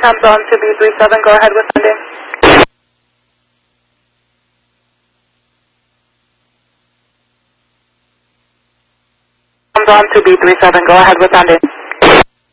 comes on to B37, go ahead with landing. Comes on to B37, go ahead with landing.